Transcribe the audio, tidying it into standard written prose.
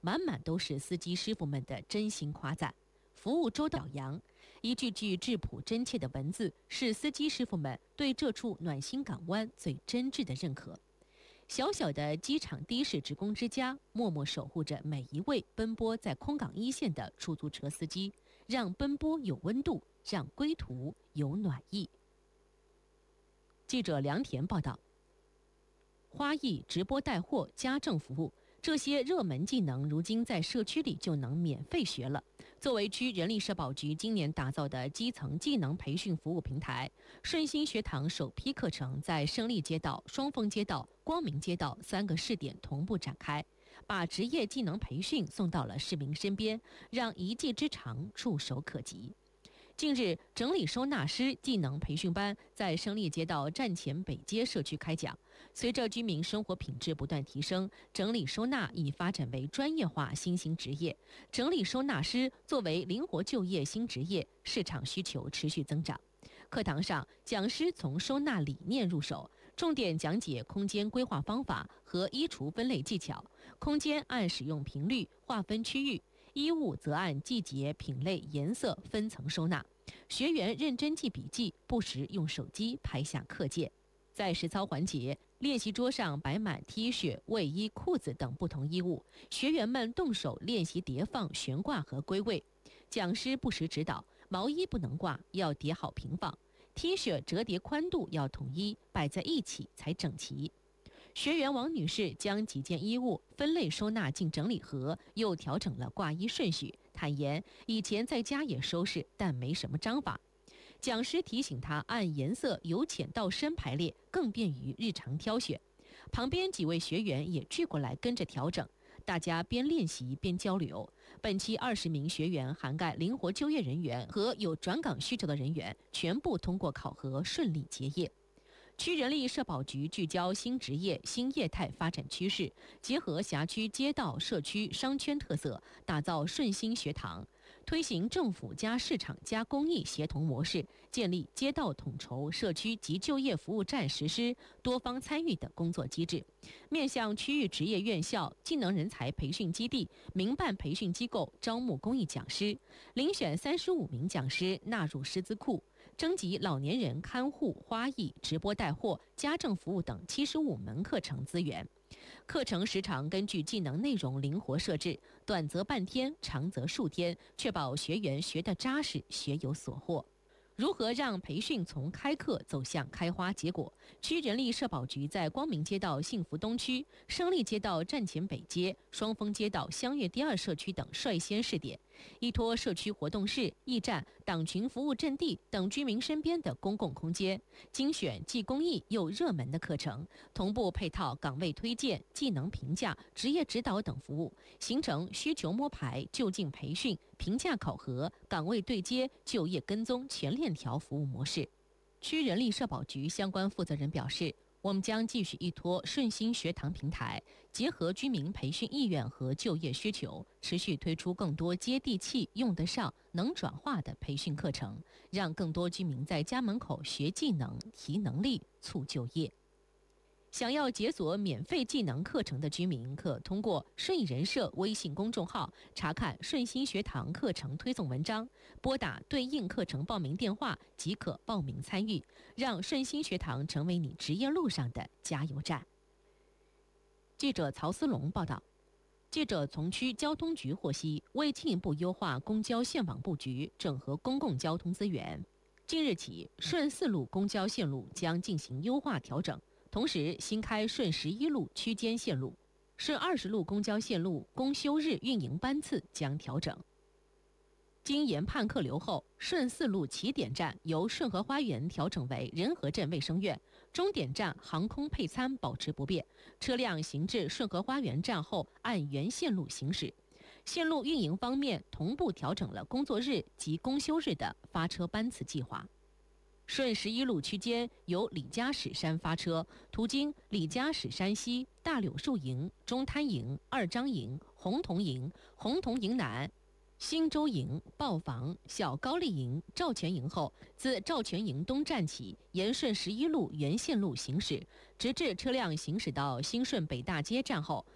满满都是司机师傅们的真心夸赞。服务周到表扬，一句句质朴真切的文字，是司机师傅们对这处暖心港湾最真挚的认可。小小的机场的士职工之家，默默守护着每一位奔波在空港一线的出租车司机，让奔波有温度，让归途有暖意。记者梁田报道。花艺、直播带货、家政服务，这些热门技能如今在社区里就能免费学了。作为区人力社保局今年打造的基层技能培训服务平台，顺心学堂首批课程在胜利街道、双峰街道、光明街道3个试点同步展开，把职业技能培训送到了市民身边，让一技之长触手可及。近日，整理收纳师技能培训班在胜利街道站前北街社区开讲。随着居民生活品质不断提升，整理收纳已发展为专业化新兴职业。整理收纳师作为灵活就业新职业，市场需求持续增长。课堂上，讲师从收纳理念入手，重点讲解空间规划方法和衣橱分类技巧。空间按使用频率划分区域，衣物则按季节、品类、颜色分层收纳。学员认真记笔记，不时用手机拍下课件。在实操环节，练习桌上摆满 T 恤、卫衣、裤子等不同衣物，学员们动手练习叠放、悬挂和归位。讲师不时指导，毛衣不能挂，要叠好平放；T 恤折叠宽度要统一，摆在一起才整齐。学员王女士将几件衣物分类收纳进整理盒，又调整了挂衣顺序，坦言以前在家也收拾，但没什么章法。讲师提醒她按颜色由浅到深排列，更便于日常挑选。旁边几位学员也聚过来跟着调整，大家边练习边交流。本期20名学员涵盖灵活就业人员和有转岗需求的人员，全部通过考核顺利结业。区人力社保局聚焦新职业、新业态发展趋势，结合辖区街道、社区、商圈特色，打造顺心学堂，推行政府加市场加公益协同模式，建立街道统筹、社区及就业服务站实施、多方参与的工作机制，面向区域职业院校、技能人才培训基地、民办培训机构招募公益讲师，遴选35名讲师纳入师资库。征集老年人看护、花艺、直播带货、家政服务等75门课程资源。课程时长根据技能内容灵活设置，短则半天，长则数天，确保学员学得扎实，学有所获。如何让培训从开课走向开花结果？区人力社保局在光明街道幸福东区、胜利街道站前北街、双峰街道香悦第2社区等率先试点，依托社区活动室、驿站、党群服务阵地等居民身边的公共空间，精选既公益又热门的课程，同步配套岗位推荐、技能评价、职业指导等服务，形成需求摸排、就近培训、评价考核、岗位对接、就业跟踪全链条服务模式。区人力社保局相关负责人表示，我们将继续依托顺心学堂平台，结合居民培训意愿和就业需求，持续推出更多接地气、用得上、能转化的培训课程，让更多居民在家门口学技能、提能力、促就业。想要解锁免费技能课程的居民，可通过顺意人社微信公众号查看顺心学堂课程推送文章，拨打对应课程报名电话即可报名参与，让顺心学堂成为你职业路上的加油站。记者曹思龙报道。记者从区交通局获悉，为进一步优化公交线网布局，整合公共交通资源，今日起顺4路公交线路将进行优化调整，同时新开顺11路区间线路，顺20路公交线路公休日运营班次将调整。经研判客流后，顺4路起点站由顺和花园调整为仁和镇卫生院，终点站航空配餐保持不变，车辆行至顺和花园站后按原线路行驶。线路运营方面，同步调整了工作日及公休日的发车班次计划。顺11路区间由李家史山发车，途经李家史山西、大柳树营、中滩营、二张营、红桐营、红桐营南、新洲营、豹房、小高丽营、赵全营后，自赵全营东站起，沿顺11路原线路行驶，直至车辆行驶到新顺北大街站后，